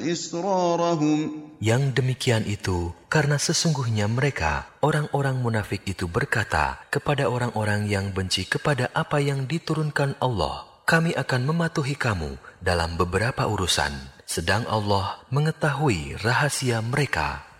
إسرارهم Yang demikian itu karena sesungguhnya mereka, orang-orang munafik itu berkata kepada orang-orang yang benci kepada apa yang diturunkan Allah, kami akan mematuhi kamu dalam beberapa urusan, sedang Allah mengetahui rahasia mereka.